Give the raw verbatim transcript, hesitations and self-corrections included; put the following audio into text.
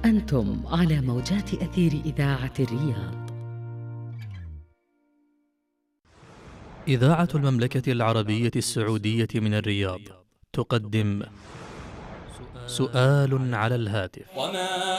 أنتم على موجات أثير إذاعة الرياض. إذاعة المملكة العربية السعودية من الرياض تقدم سؤال على الهاتف.